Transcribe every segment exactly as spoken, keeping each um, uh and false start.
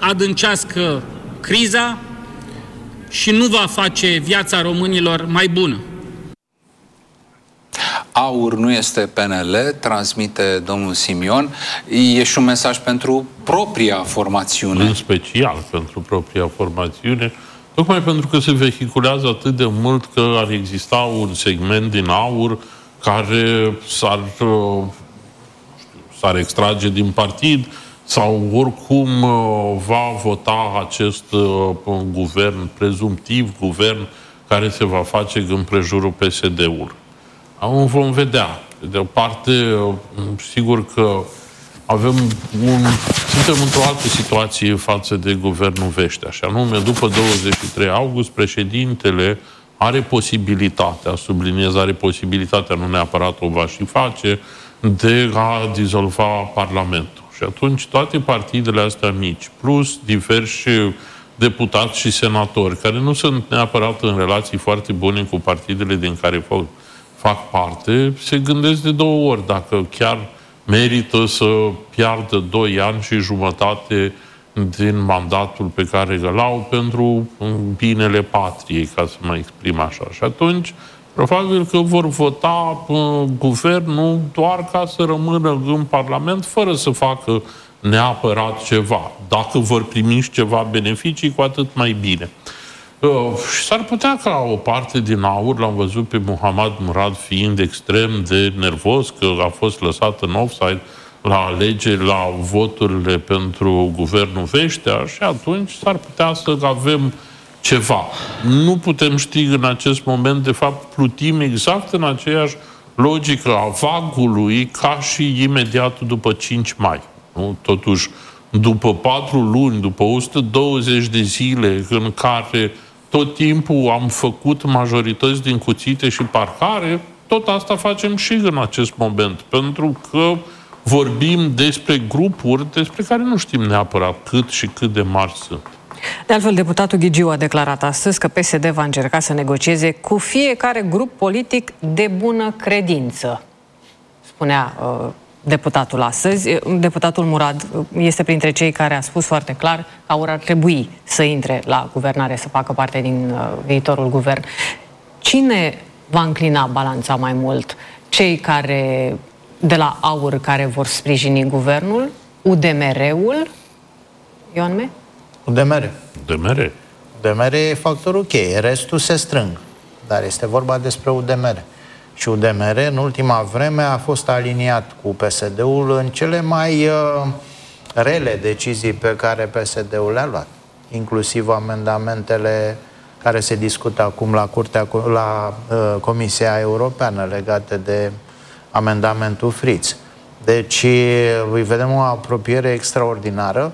adâncească criza și nu va face viața românilor mai bună. AUR nu este P N L, transmite domnul Simion. E și un mesaj pentru propria formațiune. În special pentru propria formațiune, tocmai pentru că se vehiculează atât de mult că ar exista un segment din AUR care s-ar, s-ar extrage din partid sau oricum va vota acest guvern, prezumtiv guvern, care se va face în prejurul P S D-ului. Acum vom vedea. De o parte, sigur că avem un... suntem într-o altă situație față de guvernul Veștea. Și anume, după douăzeci și trei august, președintele are posibilitatea, subliniez, are posibilitatea, nu neapărat o va și face, de a dizolva Parlamentul. Și atunci toate partidele astea mici, plus diversi deputați și senatori, care nu sunt neapărat în relații foarte bune cu partidele din care fac, fac parte, se gândesc de două ori dacă chiar merită să piardă doi ani și jumătate din mandatul pe care îl au pentru binele patriei, ca să mă exprim așa. Și atunci, probabil că vor vota uh, guvernul doar ca să rămână în Parlament, fără să facă neapărat ceva. Dacă vor primi și ceva beneficii, cu atât mai bine. Uh, și s-ar putea ca o parte din AUR, l-am văzut pe Muhammad Murad fiind extrem de nervos, că a fost lăsat în offside la alegeri, la voturile pentru guvernul Veștea, și atunci s-ar putea să avem ceva. Nu putem ști în acest moment, de fapt, plutim exact în aceeași logică a vagului ca și imediat după cinci mai. Nu? Totuși, după patru luni, după o sută douăzeci de zile în care tot timpul am făcut majorități din cuțite și parcare, tot asta facem și în acest moment. Pentru că vorbim despre grupuri despre care nu știm neapărat cât și cât de mari sunt. De altfel, deputatul Ghigiu a declarat astăzi că P S D va încerca să negocieze cu fiecare grup politic de bună credință, spunea uh, deputatul astăzi. Deputatul Murad este printre cei care a spus foarte clar că AUR ar trebui să intre la guvernare, să facă parte din uh, viitorul guvern. Cine va înclina balanța mai mult? Cei care, de la AUR, care vor sprijini guvernul? U D M R-ul? Ioan Me? U D M R. U D M R. U D M R e factorul cheie, restul se strâng. Dar este vorba despre U D M R. Și U D M R în ultima vreme a fost aliniat cu P S D-ul în cele mai uh, rele decizii pe care P S D-ul le-a luat. Inclusiv amendamentele care se discută acum la, Curtea, la uh, Comisia Europeană legate de amendamentul Fritz. Deci îi vedem o apropiere extraordinară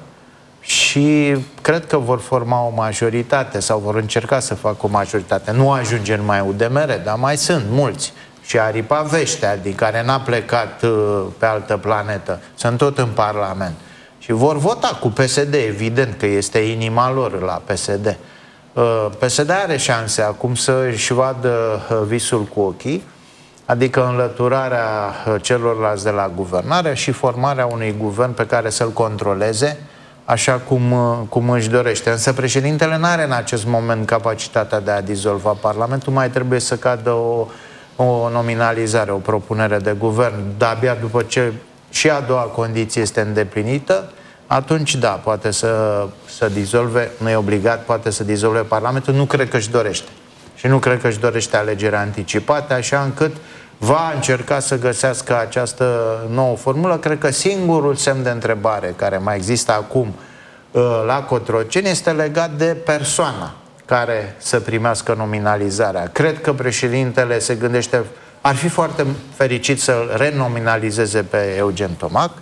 și cred că vor forma o majoritate sau vor încerca să facă o majoritate. Nu ajunge numai U D M R, dar mai sunt mulți. Și aripa Veștea, din care n-a plecat uh, pe altă planetă, sunt tot în Parlament. Și vor vota cu P S D, evident că este inima lor la P S D. Uh, P S D are șanse acum să-și vadă uh, visul cu ochii, adică înlăturarea uh, celorlalți de la guvernare și formarea unui guvern pe care să-l controleze așa cum, cum își dorește. Însă președintele nu are în acest moment capacitatea de a dizolva Parlamentul, mai trebuie să cadă o, o nominalizare, o propunere de guvern. Dar abia după ce și a doua condiție este îndeplinită, atunci da, poate să, să dizolve, nu e obligat, poate să dizolve Parlamentul. Nu cred că își dorește. Și nu cred că își dorește alegerea anticipate, așa încât va încerca să găsească această nouă formulă. Cred că singurul semn de întrebare care mai există acum la Cotroceni este legat de persoana care să primească nominalizarea. Cred că președintele se gândește, ar fi foarte fericit să-l renominalizeze pe Eugen Tomac.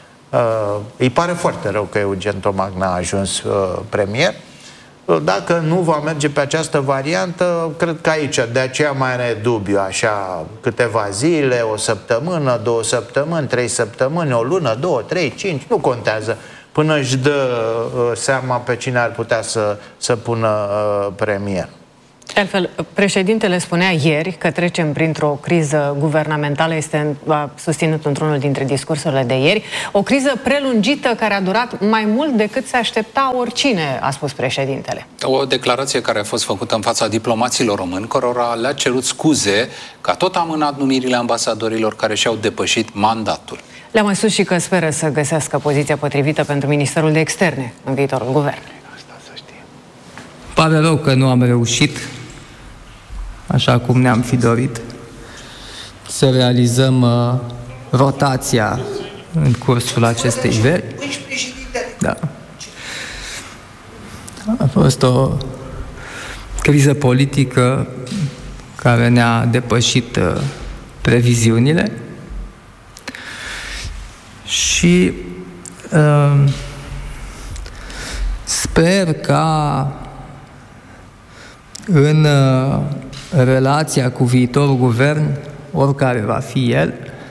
Îi pare foarte rău că Eugen Tomac n-a ajuns premier. Dacă nu va merge pe această variantă, cred că aici, de aceea mai are dubiu, așa, câteva zile, o săptămână, două săptămâni, trei săptămâni, o lună, două, trei, cinci, nu contează, până își dă uh, seama pe cine ar putea să, să pună uh, premier. De altfel, președintele spunea ieri că trecem printr-o criză guvernamentală, este susținut într-unul dintre discursurile de ieri, o criză prelungită care a durat mai mult decât se aștepta oricine, a spus președintele. O declarație care a fost făcută în fața diplomaților români, cărora le-a cerut scuze că tot amânat numirile ambasadorilor care și-au depășit mandatul. Le-a mai spus și că speră să găsească poziția potrivită pentru Ministerul de Externe în viitorul guvern. Pare rău că nu am reușit, așa cum ne-am fi dorit, să realizăm uh, rotația în cursul acestei veri. Da. A fost o criză politică care ne-a depășit uh, previziunile și uh, sper ca în uh, relația cu viitorul guvern, oricare va fi el,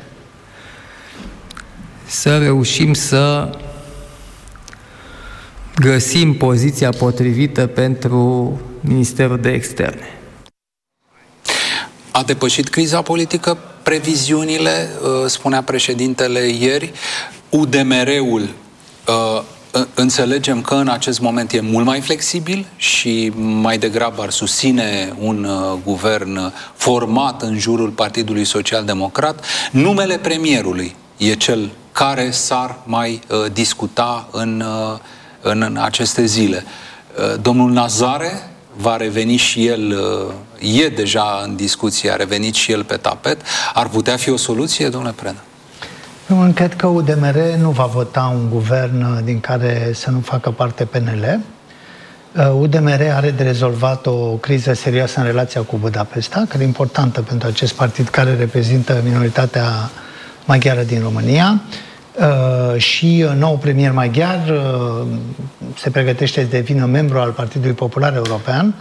să reușim să găsim poziția potrivită pentru Ministerul de Externe. A depășit criza politică previziunile, spunea președintele ieri, U D M R-ul înțelegem că în acest moment e mult mai flexibil și mai degrabă ar susține un uh, guvern format în jurul Partidului Social-Democrat. Numele premierului e cel care s-ar mai uh, discuta în, uh, în, în aceste zile. Uh, domnul Nazare va reveni și el, uh, e deja în discuție, a revenit și el pe tapet. Ar putea fi o soluție, domnule Preda? Eu cred că U D M R nu va vota un guvern din care să nu facă parte P N L. U D M R are de rezolvat o criză serioasă în relația cu Budapesta, care e importantă pentru acest partid care reprezintă minoritatea maghiară din România. Și nou premier maghiar se pregătește să devină membru al Partidului Popular European.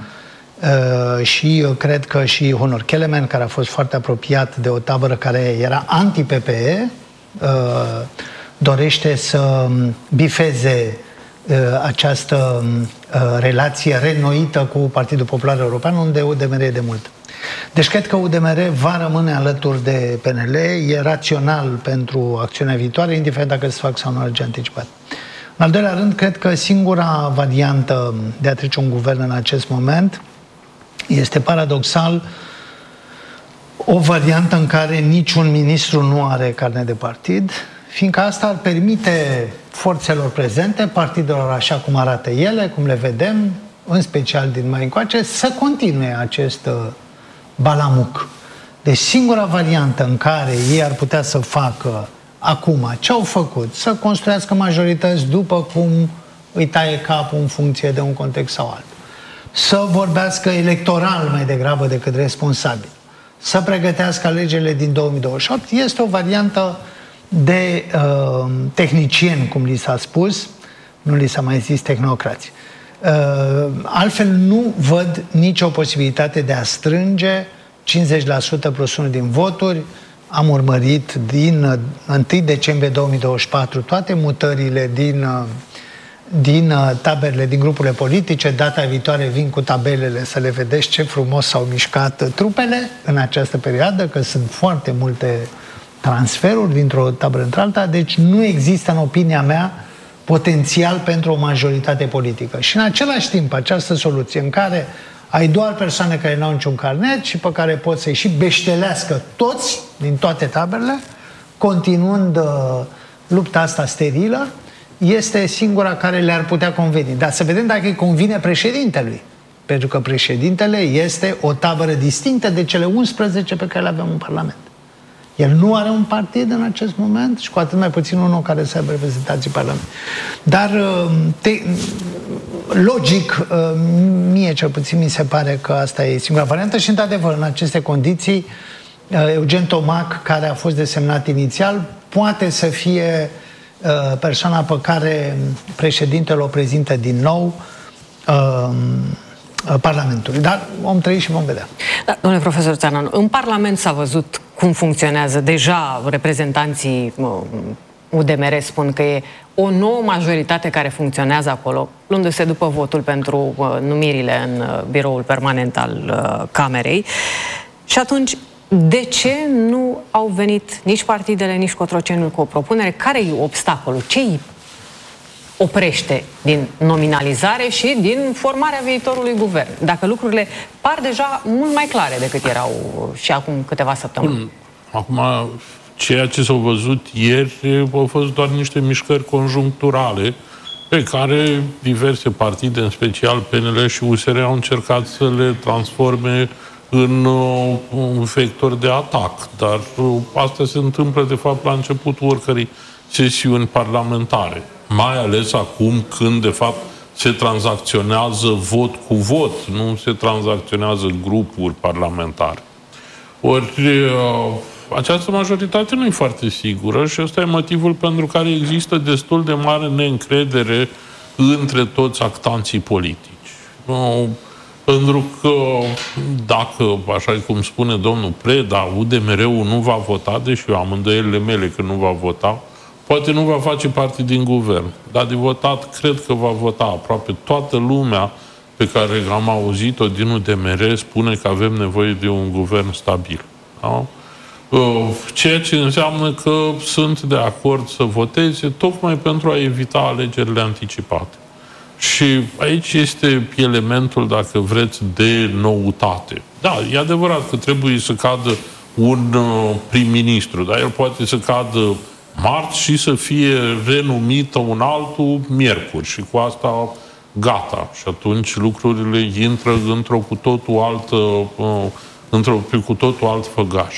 Și cred că și Honor Kelemen, care a fost foarte apropiat de o tabără care era anti-P P E, dorește să bifeze această relație reînnoită cu Partidul Popular European, unde U D M R e de mult. Deci cred că U D M R va rămâne alături de P N L, e rațional pentru acțiunea viitoare, indiferent dacă se fac sau nu alegeri anticipat. În al doilea rând, cred că singura variantă de a trece un guvern în acest moment este paradoxal o variantă în care niciun ministru nu are carne de partid, fiindcă asta ar permite forțelor prezente, partidelor așa cum arată ele, cum le vedem, în special din mai încoace, să continue acest balamuc. Deci singura variantă în care ei ar putea să facă acum ce au făcut, să construiască majorități după cum îi taie capul în funcție de un context sau altul, să vorbească electoral mai degrabă decât responsabil, să pregătească alegerile din două mii douăzeci și opt, este o variantă de uh, tehnicieni, cum li s-a spus, nu li s-a mai zis tehnocrați. Uh, altfel nu văd nicio posibilitate de a strânge cincizeci la sută plus unu din voturi. Am urmărit din întâi decembrie două mii douăzeci și patru toate mutările din, din taberele, din grupurile politice. Data viitoare vin cu tabelele să le vedeți ce frumos s-au mișcat trupele în această perioadă, că sunt foarte multe transferuri dintr-o tabără într-alta, deci nu există, în opinia mea, potențial pentru o majoritate politică. Și în același timp, această soluție în care ai doar persoane care nu au niciun carnet și pe care pot să-i și beștelească toți, din toate taberele, continuând uh, lupta asta sterilă, este singura care le-ar putea conveni. Dar să vedem dacă îi convine președintelui. Pentru că președintele este o tabără distinctă de cele unsprezece pe care le avem în Parlament. El nu are un partid în acest moment și cu atât mai puțin unul care să aibă reprezentații în Parlament. Dar, te, logic, mie cel puțin mi se pare că asta e singura variantă și, într-adevăr, în aceste condiții, Eugen Tomac, care a fost desemnat inițial, poate să fie persoana pe care președintele o prezintă din nou Parlamentului. Dar vom trăi și vom vedea. Da, domnule profesor Țărnanu, în Parlament s-a văzut cum funcționează deja reprezentanții U D M R spun că e o nouă majoritate care funcționează acolo, luându-se după votul pentru uh, numirile în uh, biroul permanent al uh, Camerei. Și atunci, de ce nu au venit nici partidele, nici Cotrocenul cu o propunere? Care e obstacolul? Ce îi oprește din nominalizare și din formarea viitorului guvern? Dacă lucrurile par deja mult mai clare decât erau și acum câteva săptămâni. Acum, ceea ce s-au văzut ieri au fost doar niște mișcări conjuncturale pe care diverse partide, în special P N L și U S R, au încercat să le transforme în uh, un vector de atac. Dar uh, asta se întâmplă, de fapt, la începutul oricărei sesiuni parlamentare. Mai ales acum când, de fapt, se tranzacționează vot cu vot, nu se tranzacționează grupuri parlamentare. Ori uh, această majoritate nu e foarte sigură și ăsta e motivul pentru care există destul de mare neîncredere între toți actanții politici. Uh, pentru că dacă, așa cum spune domnul Preda, U D M R-ul nu va vota, deși eu am îndoielile mele că nu va vota, poate nu va face parte din guvern. Dar de votat, cred că va vota. Aproape toată lumea pe care am auzit-o din U D M R spune că avem nevoie de un guvern stabil. Da? Ceea ce înseamnă că sunt de acord să voteze tocmai pentru a evita alegerile anticipate. Și aici este elementul, dacă vreți, de noutate. Da, e adevărat că trebuie să cadă un prim-ministru, dar el poate să cadă marți și să fie renumită un altul miercuri și cu asta gata. Și atunci lucrurile intră într-o cu totul altă, într-o cu totul alt făgaș.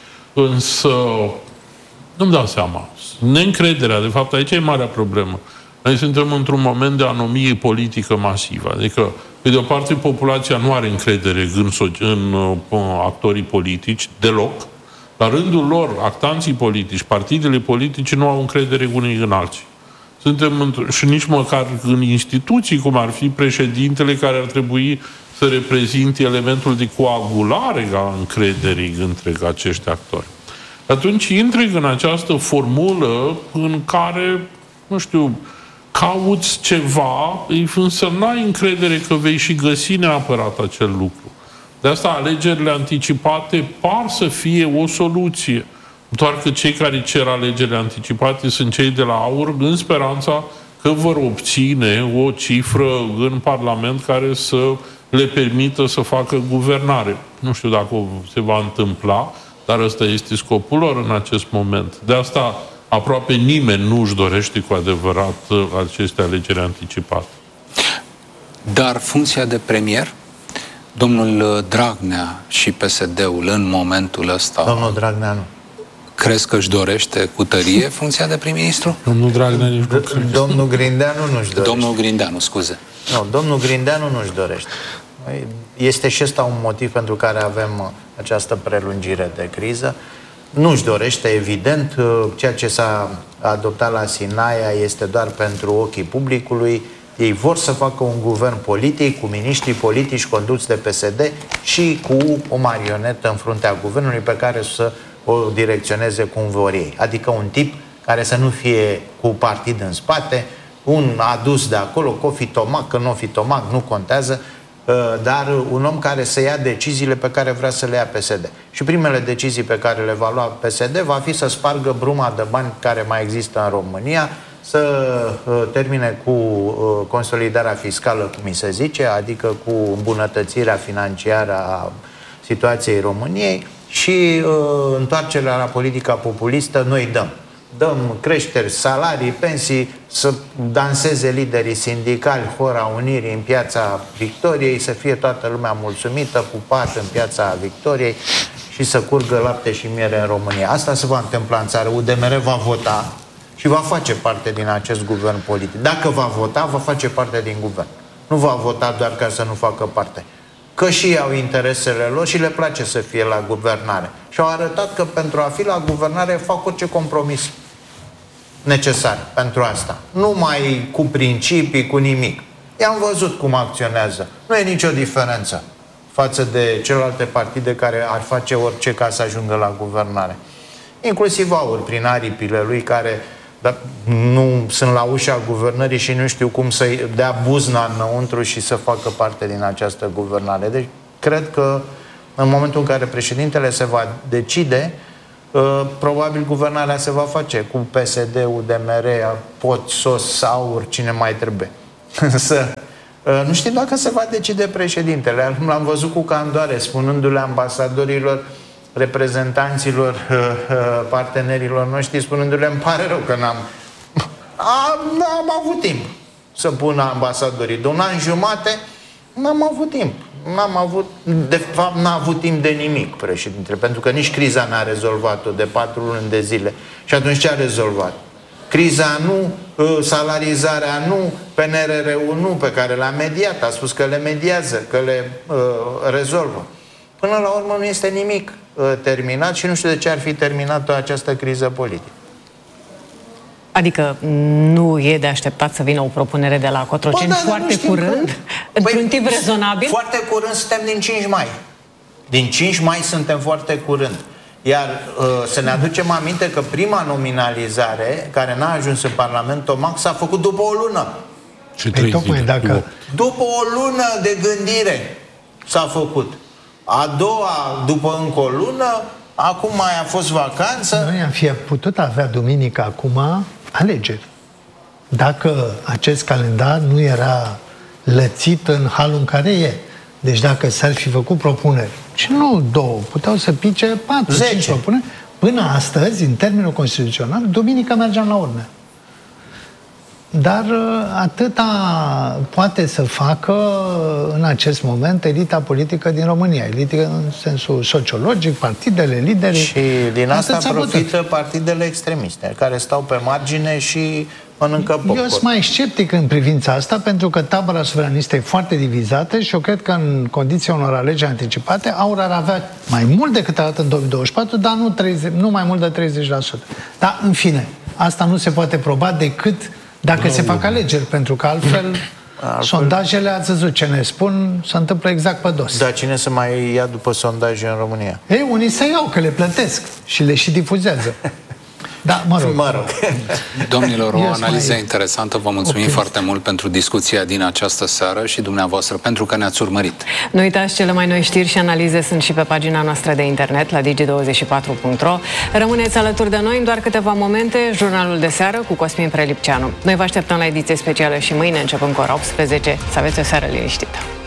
Însă, nu-mi dau seama. Neîncrederea, de fapt, aici e marea problemă. Noi suntem într-un moment de anomie politică masivă. Adică, pe de o parte, populația nu are încredere în, în uh, actorii politici, deloc. La rândul lor, actanții politici, partidele politice nu au încredere unii în alții. Suntem și nici măcar în instituții, cum ar fi președintele, care ar trebui să reprezinte elementul de coagulare a încrederii între acești actori. Atunci intri în această formulă în care, nu știu, cauți ceva, însă n-ai încredere că vei și găsi neapărat acel lucru. De asta alegerile anticipate par să fie o soluție. Doar că cei care cer alegerile anticipate sunt cei de la AUR, în speranța că vor obține o cifră în Parlament care să le permită să facă guvernare. Nu știu dacă se va întâmpla, dar ăsta este scopul lor în acest moment. De asta aproape nimeni nu își dorește cu adevărat aceste alegeri anticipate. Dar funcția de premier? Domnul Dragnea și P S D-ul în momentul ăsta... Domnul Dragnea nu. Crezi că își dorește cu tărie funcția de prim-ministru? Domnul Dragnea nici nu. Domnul Grindeanu nu-și dorește. Domnul Grindeanu, scuze. Nu, domnul Grindeanu nu-și dorește. Este și ăsta un motiv pentru care avem această prelungire de criză. Nu-și dorește, evident, ceea ce s-a adoptat la Sinaia este doar pentru ochii publicului. Ei vor să facă un guvern politic, cu miniștri politici conduți de P S D și cu o marionetă în fruntea guvernului pe care să o direcționeze cum vor ei. Adică un tip care să nu fie cu partid în spate, un adus de acolo, că o fi Tomac, că nu o fi Tomac, nu contează, dar un om care să ia deciziile pe care vrea să le ia P S D. Și primele decizii pe care le va lua P S D va fi să spargă bruma de bani care mai există în România, să termine cu consolidarea fiscală, cum mi se zice, adică cu îmbunătățirea financiară a situației României și întoarcerea la politica populistă noi dăm. Dăm creșteri, salarii, pensii, să danseze liderii sindicali, Hora Unirii în Piața Victoriei, să fie toată lumea mulțumită, pupat în Piața Victoriei și să curgă lapte și miere în România. Asta se va întâmpla în țară. U D M R va vota și va face parte din acest guvern politic. Dacă va vota, va face parte din guvern. Nu va vota doar ca să nu facă parte. Că și ei au interesele lor și le place să fie la guvernare. Și au arătat că pentru a fi la guvernare fac orice compromis necesar pentru asta. Nu mai cu principii, cu nimic. I-am văzut cum acționează. Nu e nicio diferență față de celelalte partide care ar face orice ca să ajungă la guvernare. Inclusiv AUR, prin aripile lui, care dar nu sunt la ușa guvernării și nu știu cum să-i dea buzna înăuntru și să facă parte din această guvernare. Deci, cred că în momentul în care președintele se va decide, probabil guvernarea se va face cu P S D-ul, D M R, Pot, Sos, Aur, cine mai trebuie. Însă, nu știu dacă se va decide președintele. L-am văzut cu candoare, spunându-le ambasadorilor, reprezentanților, partenerilor noștri, spunându-le, îmi pare rău că n-am am, am avut timp să pun ambasadorii. De un an jumate n-am avut timp. N-am avut, de fapt, n-a avut timp de nimic, președintele, pentru că nici criza n-a rezolvat-o de patru luni de zile. Și atunci ce a rezolvat? Criza nu, salarizarea nu, P N R R-ul nu, pe care l-a mediat, a spus că le mediază, că le uh, rezolvă. Până la urmă nu este nimic uh, terminat și nu știu de ce ar fi terminat această criză politică. Adică nu e de așteptat să vină o propunere de la Cotroceni, bă, da, foarte curând, într-un timp rezonabil? Foarte curând, suntem din cinci mai. Din cinci mai suntem foarte curând. Iar uh, să ne aducem aminte că prima nominalizare, care n-a ajuns în Parlament, Tomac, s-a făcut după o lună. Și trei zile. Dacă... După o lună de gândire s-a făcut. A doua, după încă o lună, acum mai a fost vacanță. Noi am fi putut avea duminică acum alegeri. Dacă acest calendar nu era lățit în halul în care e. Deci dacă s-ar fi făcut propuneri, și nu două, puteau să pice patru, cinci propuneri, până astăzi, în termenul constituțional, duminică mergeam la urne. Dar atâta poate să facă în acest moment elita politică din România. Elita în sensul sociologic, partidele, liderii. Și din asta profită partidele extremiste, care stau pe margine și mănâncă popcorn. Eu sunt mai sceptic în privința asta, pentru că tabăra suveranistă e foarte divizată și eu cred că în condiția unor alegeri anticipate, Aur ar avea mai mult decât arată în două mii douăzeci și patru, dar nu, treizeci, nu mai mult de treizeci la sută. Dar, în fine, asta nu se poate proba decât dacă no, se fac alegeri, pentru că altfel, altfel sondajele, ați văzut ce ne spun, se întâmplă exact pe dos. Dar cine să mai ia după sondaje în România? Ei, unii se iau, că le plătesc și le și difuzează. Da, mă rog. Mă rog. Domnilor, o analiză interesantă. Vă mulțumim optimist. foarte mult pentru discuția din această seară și dumneavoastră pentru că ne-ați urmărit. Nu uitați, cele mai noi știri și analize sunt și pe pagina noastră de internet la digi douăzeci și patru punct ro. Rămâneți alături de noi în doar câteva momente, jurnalul de seară cu Cosmin Prelipceanu. Noi vă așteptăm la ediție specială și mâine începând cu ora optsprezece. Să aveți o seară liniștită.